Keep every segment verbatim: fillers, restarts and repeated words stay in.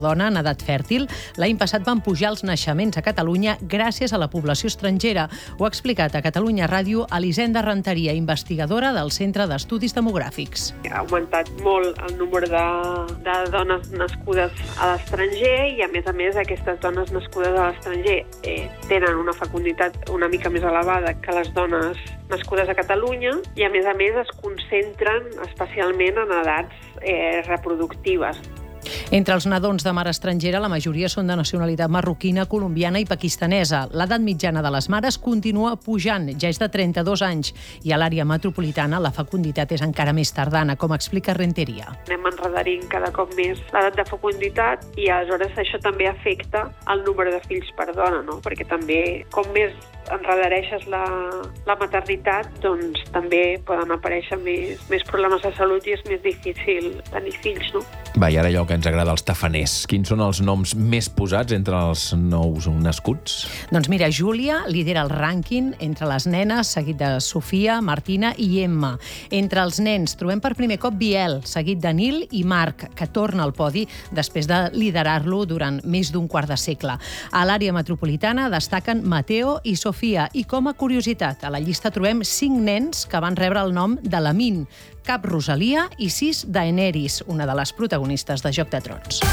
dona en edat fèrtil. L'any passat van pujar els naixements a Catalunya gràcies a la població estrangera. Ho ha explicat a Catalunya Ràdio Elisenda Renteria, investigadora del Centre d'Estudis Demogràfics. Ha augmentat molt el número de, de dones nascudes a l'estranger i, a més a més, aquestes dones nascudes a l'estranger eh, tenen una fecunditat una mica més elevada que les dones nascudes a Catalunya i, a més a més, es concentren especialment en edats eh, reproductives. Entre els nadons de mare estrangera, la majoria són de nacionalitat marroquina, colombiana i pakistanesa. L'edat mitjana de les mares continua pujant, ja és de trenta-dos anys, i a l'àrea metropolitana la fecunditat és encara més tardana, com explica Renteria. Anem enredarint cada cop més l'edat de fecunditat i aleshores això també afecta el número de fills per dona, no? Perquè també, com més enredareixes la, la maternitat, doncs també poden aparèixer més, més problemes de salut i és més difícil tenir fills, no? Va, i ara allò que ens agrada, els tafaners. Quins són els noms més posats entre els nous nascuts? Doncs mira, Júlia lidera el rànquing entre les nenes, seguit de Sofia, Martina i Emma. Entre els nens trobem per primer cop Biel, seguit de Nil i Marc, que torna al podi després de liderar-lo durant més d'un quart de segle. A l'àrea metropolitana destaquen Mateo i Sofia, i com a curiositat, a la llista trobem cinc nens que van rebre el nom de Lamin, cap Rosalia i sis Daenerys, una de les protagonistes de Joc de Trons.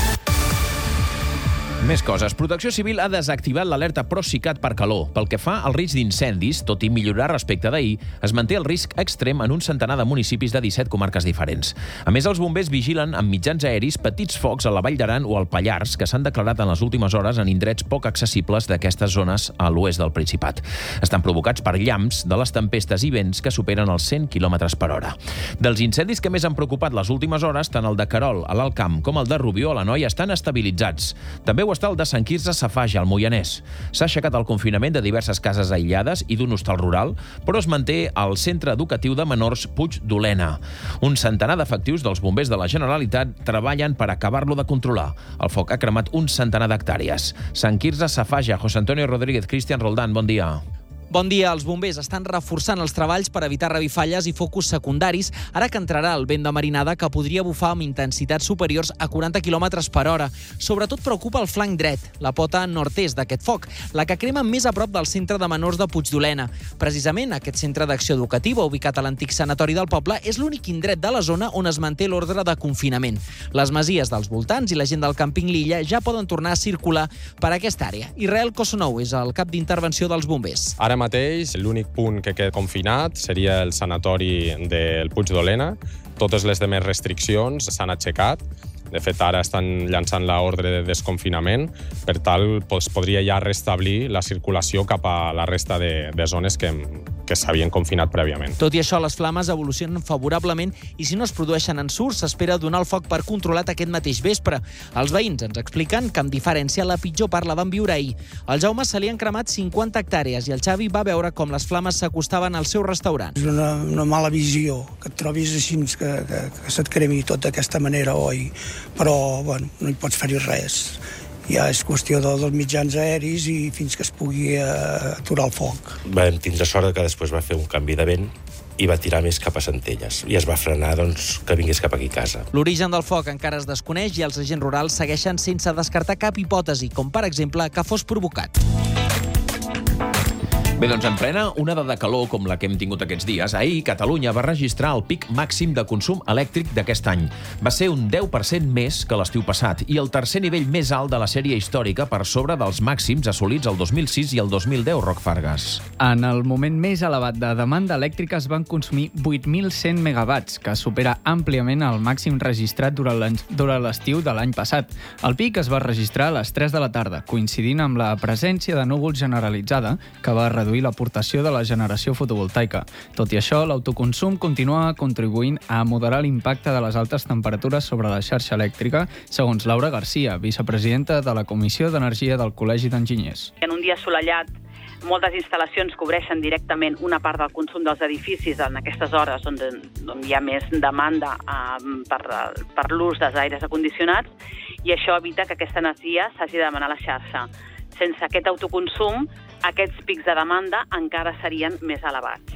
Més coses. Protecció Civil ha desactivat l'alerta Procicat per calor. Pel que fa al risc d'incendis, tot i millorar respecte d'ahir, es manté el risc extrem en un centenar de municipis de disset comarques diferents. A més, els bombers vigilen amb mitjans aeris petits focs a la Vall d'Aran o al Pallars que s'han declarat en les últimes hores en indrets poc accessibles d'aquestes zones a l'oest del Principat. Estan provocats per llamps de les tempestes i vents que superen els cent quilòmetres per hora. Dels incendis que més han preocupat les últimes hores, tant el de Querol, a l'Alt Camp, com el de Rubió, a l'Anoia, estan estabilitzats. També ho està el de Sant Quirze Safaja, al Moianès. S'ha aixecat el confinament de diverses cases aïllades i d'un hostal rural, però es manté al Centre Educatiu de Menors Puig d'Olena. Un centenar d'efectius dels bombers de la Generalitat treballen per acabar-lo de controlar. El foc ha cremat un centenar d'hectàrees. Sant Quirze Safaja, José Antonio Rodríguez, Cristian Roldán, bon dia. Bon dia. Els bombers estan reforçant els treballs per evitar revifalles i focus secundaris, ara que entrarà el vent de marinada que podria bufar amb intensitats superiors a quaranta quilòmetres per hora. Sobretot preocupa el flanc dret, la pota nord-est d'aquest foc, la que crema més a prop del centre de menors de Puig d'Olena. Precisament aquest centre d'acció educativa, ubicat a l'antic sanatori del poble, és l'únic indret de la zona on es manté l'ordre de confinament. Les masies dels voltants i la gent del càmping L'Illa ja poden tornar a circular per aquesta àrea. Israel Kosonou és el cap d'intervenció dels bombers. Ara mateix, l'únic punt que queda confinat seria el sanatori del Puig d'Olena. Totes les demés restriccions s'han aixecat. De fet, ara estan llançant l'ordre de desconfinament. Per tal, pues, podria ja restablir la circulació cap a la resta de, de zones que, que s'havien confinat prèviament. Tot i això, les flames evolucionen favorablement i si no es produeixen ensurts, s'espera donar el foc per controlat aquest mateix vespre. Els veïns ens expliquen que, amb diferència, la pitjor part la van viure ahir. Al Jaume se li han cremat cinquanta hectàrees i el Xavi va veure com les flames s'acostaven al seu restaurant. És una, una mala visió, que et trobis així, que, que, que se't cremi tot d'aquesta manera, oi? Però, bueno, no hi pots fer-hi res. Ja és qüestió dels mitjans aeris i fins que es pugui aturar el foc. Vam tindre sort que després va fer un canvi de vent i va tirar més cap a Centelles. I es va frenar, doncs, que vingués cap aquí a casa. L'origen del foc encara es desconeix i els agents rurals segueixen sense descartar cap hipòtesi, com per exemple que fos provocat. Bé, doncs en plena onada de calor com la que hem tingut aquests dies, ahir Catalunya va registrar el pic màxim de consum elèctric d'aquest any. Va ser un deu per cent més que l'estiu passat i el tercer nivell més alt de la sèrie històrica per sobre dels màxims assolits el dos mil sis i el dos mil deu, Roc Fargas. En el moment més elevat de demanda elèctrica es van consumir vuit mil cent megawatts, que supera àmpliament el màxim registrat durant l'estiu de l'any passat. El pic es va registrar a les tres de la tarda, coincidint amb la presència de núvols generalitzada, que va reduir l'aportació de la generació fotovoltaica. Tot i això, l'autoconsum continua contribuint a moderar l'impacte de les altes temperatures sobre la xarxa elèctrica, segons Laura Garcia, vicepresidenta de la Comissió d'Energia del Col·legi d'Enginyers. En un dia assolellat, moltes instal·lacions cobreixen directament una part del consum dels edificis en aquestes hores on, on hi ha més demanda eh, per, per l'ús dels aires acondicionats i això evita que aquesta energia s'hagi de demanar a la xarxa. Sense aquest autoconsum, aquests pics de demanda encara serien més elevats.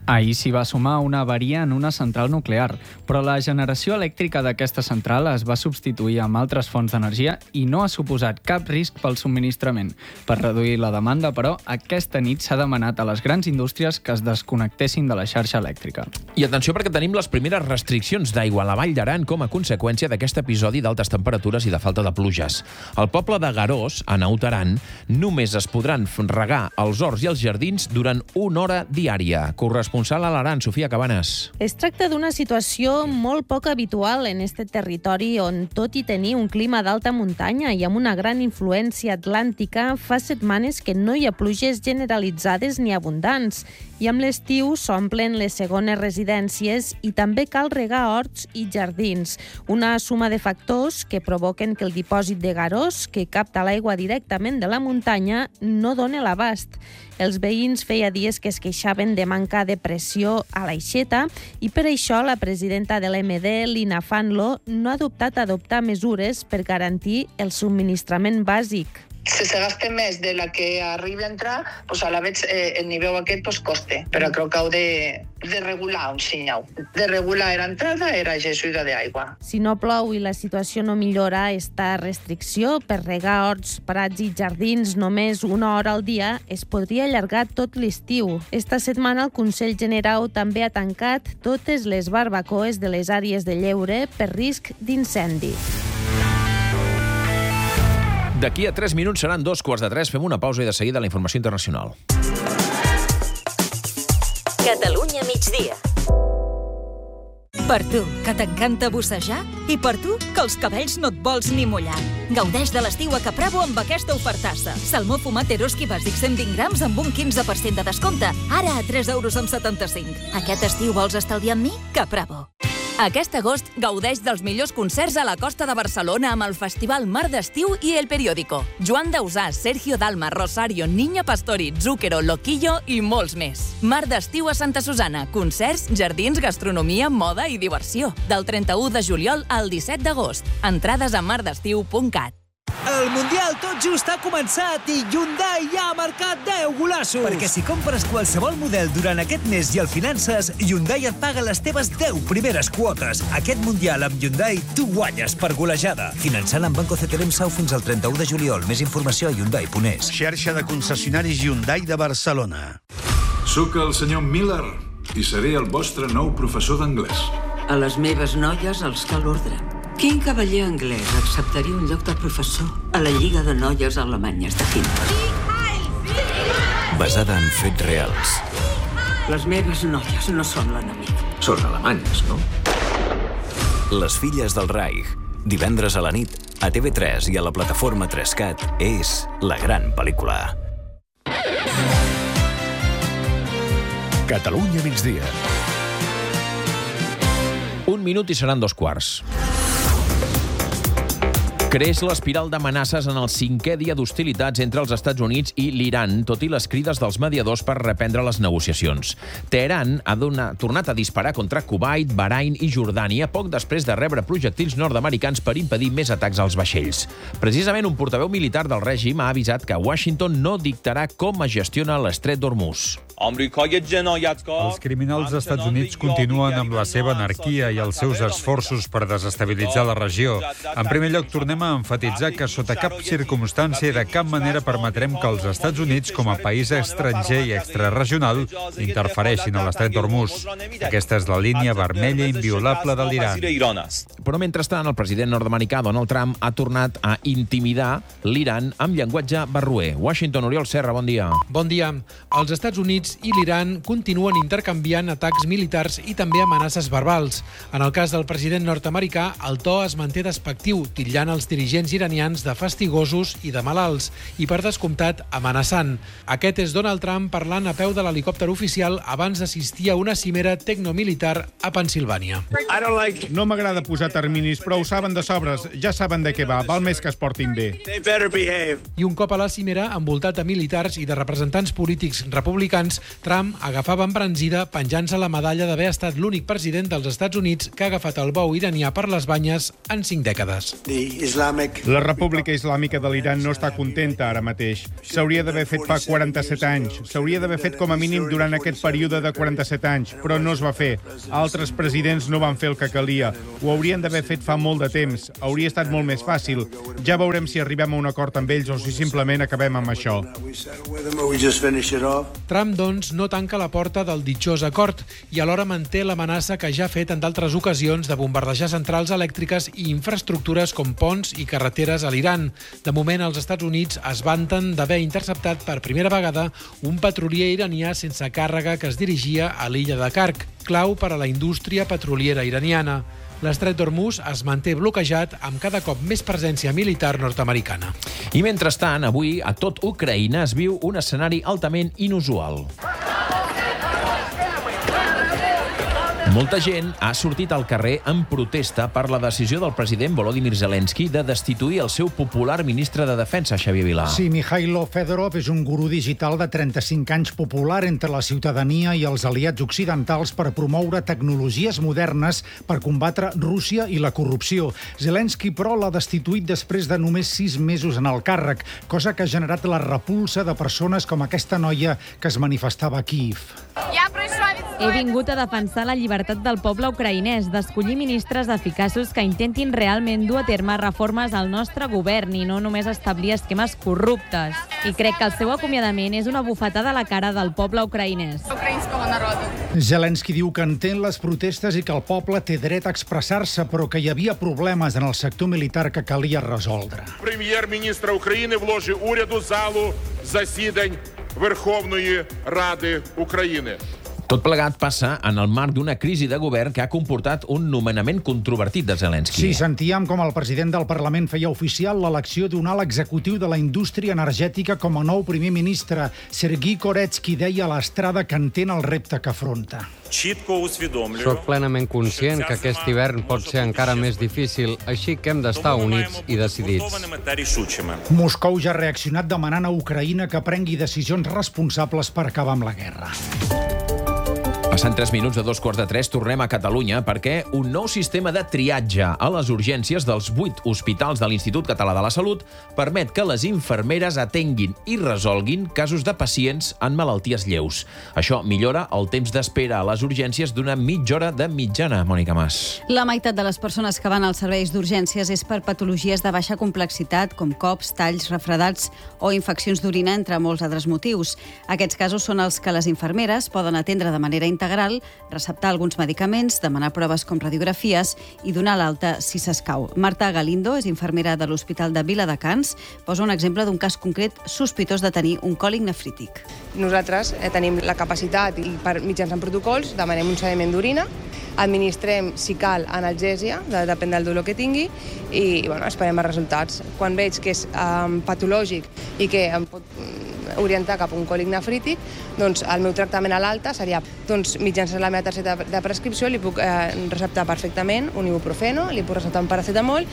Ahir s'hi va sumar una avaria en una central nuclear, però la generació elèctrica d'aquesta central es va substituir amb altres fonts d'energia i no ha suposat cap risc pel subministrament. Per reduir la demanda, però, aquesta nit s'ha demanat a les grans indústries que es desconnectessin de la xarxa elèctrica. I atenció perquè tenim les primeres restriccions d'aigua a la Vall d'Aran com a conseqüència d'aquest episodi d'altes temperatures i de falta de pluges. Al poble de Garós, a Naut Aran, només es podran regar els horts i els jardins durant una hora diària. Corresponsal a l'Aran, Sofia Cabanes. Es tracta d'una situació molt poc habitual en este territori on, tot i tenir un clima d'alta muntanya i amb una gran influència atlàntica, fa setmanes que no hi ha pluges generalitzades ni abundants. I amb l'estiu s'omplen les segones residències i també cal regar horts i jardins. Una suma de factors que provoquen que el dipòsit de Garós, que capta l'aigua directament de la muntanya, no dona l'abast. Els veïns feia dies que es queixaven de manca de pressió a l'aixeta i per això la presidenta de l'E M D, Lina Fanlo, no ha dubtat a adoptar mesures per garantir el subministrament bàsic. Si se gaste més de la que arriba a entrar, pues a la vez eh, el nivell aquest pues, coste. Però crec que heu de, de regular un sinyau. De regular era entrada, era gessuda d'aigua. Si no plou i la situació no millora, esta restricció per regar horts, prats i jardins només una hora al dia es podria allargar tot l'estiu. Esta setmana el Consell Generau també ha tancat totes les barbacoes de les àrees de lleure per risc d'incendi. D'aquí a tres minuts seran dos quarts de tres. Fem una pausa i de seguida la informació internacional. Catalunya migdia. Per tu, que t'encanta bussejar, i per tu, que els cabells no et vols ni mullar. Gaudeix de l'estiu a Capravo amb aquesta ofertassa. Salmó fumat Eroski bàsic cent vint grams amb un quinze per cent de descompte, ara a tres euros amb setanta-cinc. Aquest estiu vols estalviar amb mi? Capravo. Aquest agost gaudeix dels millors concerts a la costa de Barcelona amb el Festival Mar d'Estiu i El Periódico. Joan Dausà, Sergio Dalma, Rosario, Niña Pastori, Zúquero, Loquillo i molts més. Mar d'Estiu a Santa Susana. Concerts, jardins, gastronomia, moda i diversió. Del trenta-u de juliol al disset d'agost. Entrades a mardestiu punt cat. El Mundial tot just ha començat i Hyundai ja ha marcat deu golassos. Perquè si compres qualsevol model durant aquest mes i el finances, Hyundai et paga les teves deu primeres quotes. Aquest Mundial amb Hyundai tu guanyes per golejada. Finançant amb Banco C T B M S A U fins al trenta-u de juliol. Més informació a hyundai punt es. Xarxa de concessionaris Hyundai de Barcelona. Soc el senyor Miller i seré el vostre nou professor d'anglès. A les meves noies els cal ordre. Quin cavaller anglès acceptaria un lloc de professor a la Lliga de Noies Alemanyes de Handball? Basada en fets reals. Les meves noies no són l'enemic. Són alemanyes, no? Les filles del Reich. Divendres a la nit, a T V tres i a la plataforma tres cat, és la gran pel·lícula. Catalunya migdia. Un minut i seran dos quarts. Creix l'espiral d'amenaces en el cinquè dia d'hostilitats entre els Estats Units i l'Iran, tot i les crides dels mediadors per reprendre les negociacions. Teheran ha donat, tornat a disparar contra Kuwait, Bahrain i Jordània poc després de rebre projectils nord-americans per impedir més atacs als vaixells. Precisament un portaveu militar del règim ha avisat que Washington no dictarà com es gestiona l'estret d'Hormuz. Els criminals dels Estats Units continuen amb la seva anarquia i els seus esforços per desestabilitzar la regió. En primer lloc, tornem a enfatitzar que sota cap circumstància i de cap manera permetrem que els Estats Units, com a país estranger i extraregional, interfereixin a l'estret d'Hormuz. Aquesta és la línia vermella inviolable de l'Iran. Però mentrestant, el president nord-americà Donald Trump ha tornat a intimidar l'Iran amb llenguatge barroer. Washington, Oriol Serra, bon dia. Bon dia. Els Estats Units i l'Iran continuen intercanviant atacs militars i també amenaces verbals. En el cas del president nord-americà, el to es manté despectiu, titllant els dirigents iranians de fastigosos i de malalts, i per descomptat amenaçant. Aquest és Donald Trump parlant a peu de l'helicòpter oficial abans d'assistir a una cimera tecnomilitar a Pensilvània. No m'agrada posar terminis, però ho saben de sobres. Ja saben de què va, val més que es portin bé. I un cop a la cimera, envoltat de militars i de representants polítics republicans, Units, Trump agafava embranzida penjant-se la medalla d'haver estat l'únic president dels Estats Units que ha agafat el bou iranià per les banyes en cinc dècades. La República Islàmica de l'Iran no està contenta ara mateix. S'hauria d'haver fet fa quaranta-set anys. S'hauria d'haver fet com a mínim durant aquest període de quaranta-set anys, però no es va fer. Altres presidents no van fer el que calia. Ho haurien d'haver fet fa molt de temps. Hauria estat molt més fàcil. Ja veurem si arribem a un acord amb ells o si simplement acabem amb això. Trump, doncs, no tanca la porta del ditxós acord i alhora manté l'amenaça que ja ha fet en d'altres ocasions de bombardejar centrals elèctriques i infraestructures com ponts i carreteres a l'Iran. De moment, els Estats Units es vanten d'haver interceptat per primera vegada un petrolier iranià sense càrrega que es dirigia a l'illa de Kark, clau per a la indústria petroliera iraniana. L'estret d'Hormuz es manté bloquejat amb cada cop més presència militar nord-americana. I mentrestant, avui, a tot Ucraïna es viu un escenari altament inusual. Molta gent ha sortit al carrer en protesta per la decisió del president Volodymyr Zelensky de destituir el seu popular ministre de Defensa, Xavier Vilà. Sí, Mikhailo Fedorov és un gurú digital de trenta-cinc anys popular entre la ciutadania i els aliats occidentals per promoure tecnologies modernes per combatre Rússia i la corrupció. Zelensky, però, l'ha destituït després de només sis mesos en el càrrec, cosa que ha generat la repulsa de persones com aquesta noia que es manifestava a Kíiv. He vingut a defensar la llibertat del poble ucraïnès, d'escollir ministres eficaços que intentin realment dur a terme reformes al nostre govern i no només establir esquemes corruptes. I crec que el seu acomiadament és una bufetada a la cara del poble ucraïnès. Zelensky diu que entén les protestes i que el poble té dret a expressar-se, però que hi havia problemes en el sector militar que calia resoldre. Прем'єр-міністра України в ложі уряду залу засідань Верховної Ради України. Tot plegat passa en el marc d'una crisi de govern que ha comportat un nomenament controvertit de Zelensky. Sí, sentíem com el president del Parlament feia oficial l'elecció d'un alt executiu de la indústria energètica com a nou primer ministre. Sergei Koretsky deia a l'Estrada que entén el repte que afronta. Soc plenament conscient que aquest hivern pot ser encara més difícil, així que hem d'estar units i decidits. Moscou ja ha reaccionat demanant a Ucraïna que prengui decisions responsables per acabar amb la guerra. Passant tres minuts de dos quarts de tres, tornem a Catalunya perquè un nou sistema de triatge a les urgències dels vuit hospitals de l'Institut Català de la Salut permet que les infermeres atenguin i resolguin casos de pacients amb malalties lleus. Això millora el temps d'espera a les urgències d'una mitja hora de mitjana, Mònica Mas. La meitat de les persones que van als serveis d'urgències és per patologies de baixa complexitat, com cops, talls, refredats o infeccions d'orina, entre molts altres motius. Aquests casos són els que les infermeres poden atendre de manera integral, receptar alguns medicaments, demanar proves com radiografies i donar l'alta si s'escau. Marta Galindo és infermera de l'Hospital de Viladecans. Posa un exemple d'un cas concret sospitós de tenir un còlic nefrític. Nosaltres eh, tenim la capacitat i per mitjançant protocols demanem un sediment d'orina, administrem, si cal, analgèsia, de, depèn del dolor que tingui, i bueno, esperem els resultats. Quan veig que és um, patològic i que em pot orientar cap a un còlic nefrític, doncs el meu tractament a l'alta seria, doncs, mitjançant la meva targeta de prescripció, li puc eh, receptar perfectament un ibuprofeno, li puc receptar un paracetamol.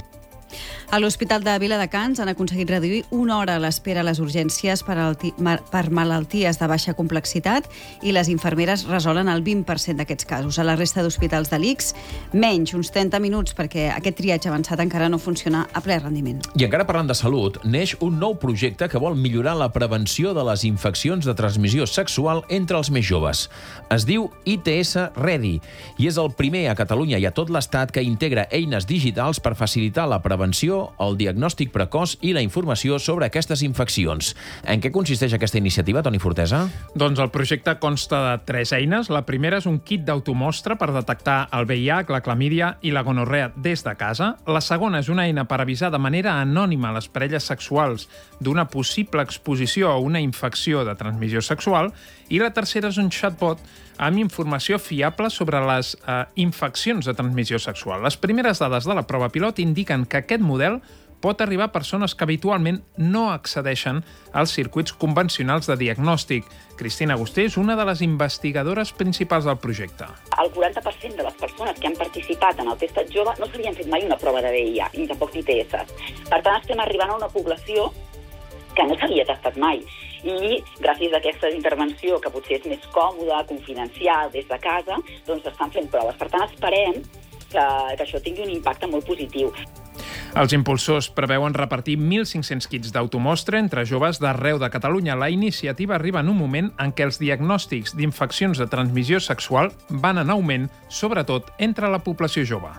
A l'Hospital de Viladecans han aconseguit reduir una hora l'espera a les urgències per, alti, per malalties de baixa complexitat i les infermeres resolen el vint per cent d'aquests casos. A la resta d'hospitals de l'I C S, menys, uns trenta minuts, perquè aquest triatge avançat encara no funciona a ple rendiment. I encara parlant de salut, neix un nou projecte que vol millorar la prevenció de les infeccions de transmissió sexual entre els més joves. Es diu I T S Ready i és el primer a Catalunya i a tot l'Estat que integra eines digitals per facilitar la prevenció, el diagnòstic precoç i la informació sobre aquestes infeccions. En què consisteix aquesta iniciativa, Toni Fortesa? Doncs el projecte consta de tres eines. La primera és un kit d'automostra per detectar el V I H, la clamídia i la gonorrea des de casa. La segona és una eina per avisar de manera anònima les parelles sexuals d'una possible exposició a una infecció de transmissió sexual. I la tercera és un chatbot amb informació fiable sobre les eh, infeccions de transmissió sexual. Les primeres dades de la prova pilot indiquen que aquest model pot arribar a persones que habitualment no accedeixen als circuits convencionals de diagnòstic. Cristina Agusté és una de les investigadores principals del projecte. El quaranta per cent de les persones que han participat en el testat jove no s'havien fet mai una prova de V I H, ni tampoc d'I T S. Per tant, estem arribant a una població que no s'havia testat mai. I gràcies a aquesta intervenció, que potser és més còmoda, confidencial, des de casa, doncs estan fent proves. Per tant, esperem que, que això tingui un impacte molt positiu. Els impulsors preveuen repartir mil cinc-cents kits d'automostra entre joves d'arreu de Catalunya. La iniciativa arriba en un moment en què els diagnòstics d'infeccions de transmissió sexual van en augment, sobretot entre la població jove.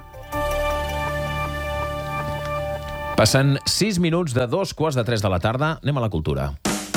Passen sis minuts de dos quarts de tres de la tarda. Anem a la cultura.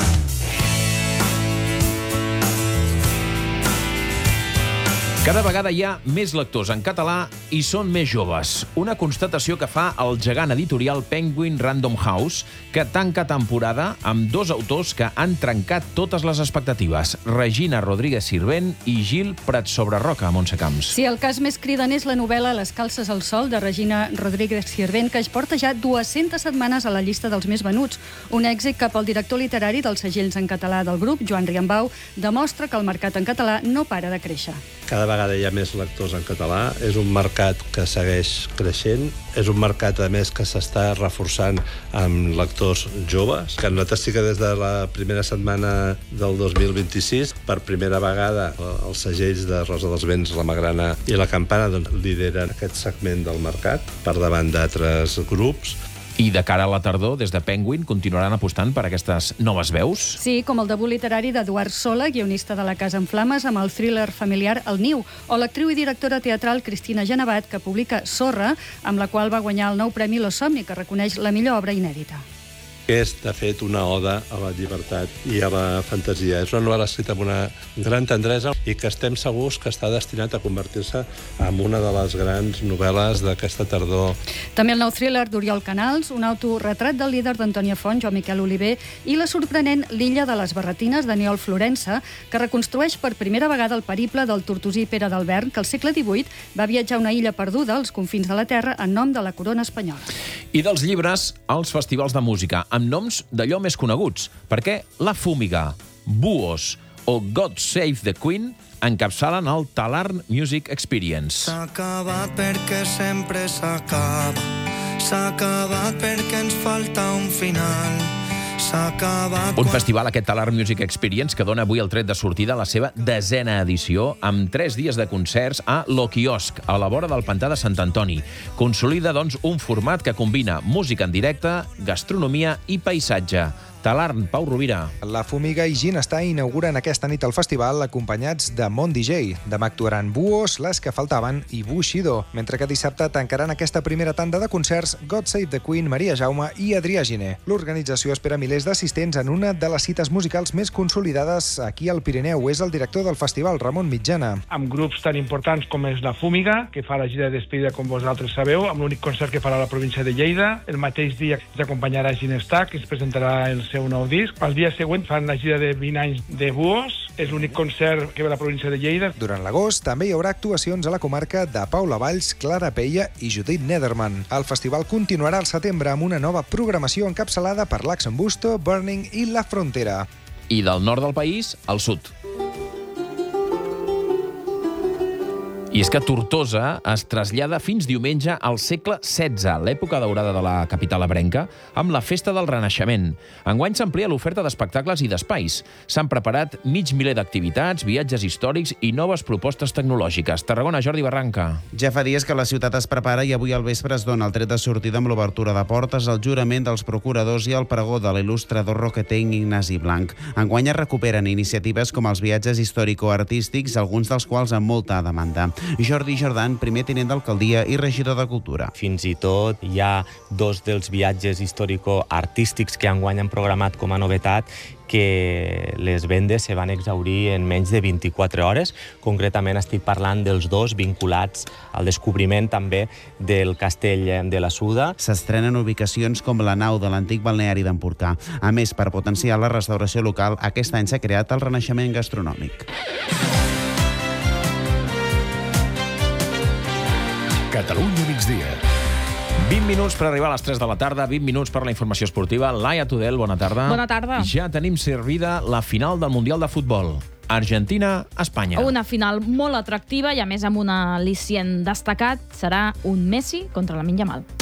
Cada vegada hi ha més lectors en català i són més joves. Una constatació que fa el gegant editorial Penguin Random House, que tanca temporada amb dos autors que han trencat totes les expectatives, Regina Rodríguez Sirvent i Gil Pratsobrarroca, a Montse Camps. Sí, el cas més cridaner és la novel·la Les calces al sol, de Regina Rodríguez Sirvent, que es porta ja dues-centes setmanes a la llista dels més venuts. Un èxit que pel director literari dels segells en català del grup, Joan Riambau, demostra que el mercat en català no para de créixer. Cada vegada hi ha més lectors en català, és un mercat que segueix creixent, és un mercat, a més, que s'està reforçant amb lectors joves, que nosaltres sí que des de la primera setmana del dos mil vint-i-sis, per primera vegada, els segells de Rosa dels Vents, La Magrana i La Campana doncs, lideren aquest segment del mercat per davant d'altres grups. I de cara a la tardor, des de Penguin, continuaran apostant per aquestes noves veus? Sí, com el debut literari d'Eduard Sola, guionista de La Casa en Flames, amb el thriller familiar El Niu, o l'actriu i directora teatral Cristina Genevat, que publica Sorra, amb la qual va guanyar el nou Premi Lo Somni, que reconeix la millor obra inèdita. És, de fet, una oda a la llibertat i a la fantasia. És una novel·la escrita amb una gran tendresa i que estem segurs que està destinat a convertir-se en una de les grans novel·les d'aquesta tardor. També el nou thriller d'Oriol Canals, un autorretrat del líder d'Antònia Font, Joan Miquel Oliver, i la sorprenent L'illa de les Barretines, d'Aniol Florença, que reconstrueix per primera vegada el periple del tortosí Pere d'Albert, que al segle divuit va viatjar a una illa perduda als confins de la Terra en nom de la corona espanyola. I dels llibres als festivals de música, amb noms d'allò més coneguts, perquè La Fúmiga, Buos o God Save the Queen encapçalen el Talarn Music Experience. S'ha acabat perquè sempre s'acaba. S'ha acabat perquè ens falta un final. S'ha acabat... Un festival, aquest Talarn Music Experience, que dona avui el tret de sortida a la seva desena edició, amb tres dies de concerts a Lo Quiosc, a la vora del pantà de Sant Antoni. Consolida, doncs, un format que combina música en directe, gastronomia i paisatge. Talarn, Pau Rovira. La Fúmiga i Ginestar inauguren aquesta nit el festival acompanyats de Mont D J. Demà actuaran Buos, Les que faltaven i Bushido, mentre que dissabte tancaran aquesta primera tanda de concerts God Save the Queen, Maria Jaume i Adrià Giner. L'organització espera milers d'assistents en una de les cites musicals més consolidades aquí al Pirineu. És el director del festival, Ramon Mitjana. Amb grups tan importants com és La Fúmiga, que fa la gira de despedida, com vosaltres sabeu, amb l'únic concert que farà a la província de Lleida. El mateix dia ens acompanyarà Ginestar, que es presentarà el seu nou disc. El dia següent fan la gira de vint anys de Buos. És l'únic concert que ve a la província de Lleida. Durant l'agost també hi haurà actuacions a la comarca de Paula Valls, Clara Peia i Judit Nederman. El festival continuarà al setembre amb una nova programació encapçalada per l'Axenbusto, Burning i La Frontera. I del nord del país al sud. I és que Tortosa es trasllada fins diumenge al segle setze, l'època daurada de la capital ebrenca, amb la Festa del Renaixement. Enguany s'amplia l'oferta d'espectacles i d'espais. S'han preparat mig miler d'activitats, viatges històrics i noves propostes tecnològiques. Tarragona, Jordi Barranca. Ja fa dies que la ciutat es prepara i avui al vespre es dona el tret de sortida amb l'obertura de portes, el jurament dels procuradors i el pregó de l'il·lustrador roquetenc Ignasi Blanc. Enguany es recuperen iniciatives com els viatges històrico-artístics, alguns dels quals amb molta demanda. Jordi Jordan, primer tinent d'alcaldia i regidor de Cultura. Fins i tot hi ha dos dels viatges històrico-artístics que enguany han programat com a novetat, que les vendes se van exhaurir en menys de vint-i-quatre hores. Concretament estic parlant dels dos vinculats al descobriment també del castell de la Suda. S'estrenen ubicacions com la nau de l'antic balneari d'Empordà. A més, per potenciar la restauració local, aquest any s'ha creat el Renaixement Gastronòmic. Catalunya migdia. vint minuts per arribar a les tres de la tarda, vint minuts per la informació esportiva. Laia Tudel, bona tarda. Bona tarda. Ja tenim servida la final del Mundial de Futbol. Argentina-Espanya. Una final molt atractiva i, a més, amb un al·licient destacat, serà un Messi contra Lamine Yamal.